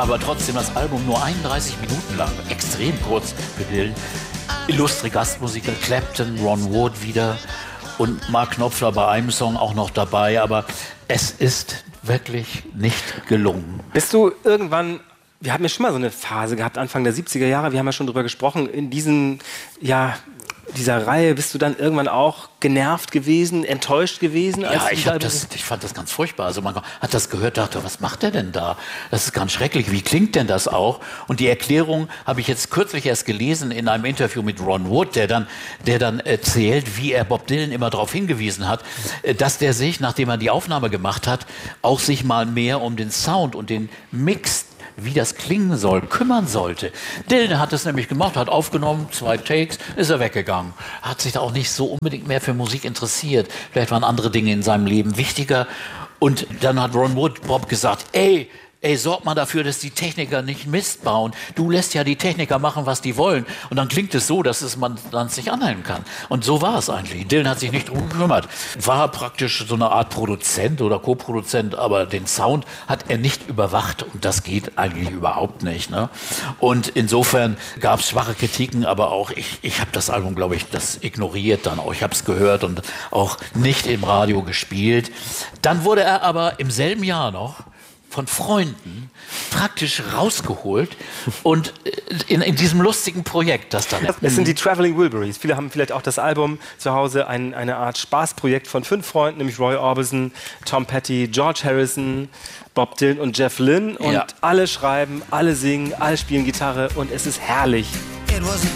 aber trotzdem das Album nur 31 Minuten lang, extrem kurz für Dylan. Illustre Gastmusiker, Clapton, Ron Wood wieder und Mark Knopfler bei einem Song auch noch dabei, aber es ist wirklich nicht gelungen. Bist du irgendwann, wir haben ja schon mal so eine Phase gehabt, Anfang der 70er Jahre, wir haben ja schon drüber gesprochen, in dieser Reihe bist du dann irgendwann auch genervt gewesen, enttäuscht gewesen? Ja, ich fand das ganz furchtbar. Also man hat das gehört, dachte, was macht der denn da? Das ist ganz schrecklich. Wie klingt denn das auch? Und die Erklärung habe ich jetzt kürzlich erst gelesen in einem Interview mit Ron Wood, der dann erzählt, wie er Bob Dylan immer darauf hingewiesen hat, dass der sich, nachdem er die Aufnahme gemacht hat, auch sich mal mehr um den Sound und den Mix, wie das klingen soll, kümmern sollte. Dylan hat es nämlich gemacht, hat aufgenommen, 2 Takes, ist er weggegangen. Hat sich da auch nicht so unbedingt mehr für Musik interessiert. Vielleicht waren andere Dinge in seinem Leben wichtiger. Und dann hat Ron Wood Bob gesagt, ey, sorg mal dafür, dass die Techniker nicht Mist bauen. Du lässt ja die Techniker machen, was die wollen. Und dann klingt es so, dass man dann sich anhören kann. Und so war es eigentlich. Dylan hat sich nicht drum gekümmert. War praktisch so eine Art Produzent oder Co-Produzent, aber den Sound hat er nicht überwacht. Und das geht eigentlich überhaupt nicht. Ne? Und insofern gab es schwache Kritiken, aber auch ich habe das Album, glaube ich, das ignoriert dann auch. Ich habe es gehört und auch nicht im Radio gespielt. Dann wurde er aber im selben Jahr noch von Freunden praktisch rausgeholt und in diesem lustigen Projekt, das dann... Es sind die Traveling Wilburys. Viele haben vielleicht auch das Album zu Hause, eine Art Spaßprojekt von 5 Freunden, nämlich Roy Orbison, Tom Petty, George Harrison, Bob Dylan und Jeff Lynne. Und alle schreiben, alle singen, alle spielen Gitarre und es ist herrlich.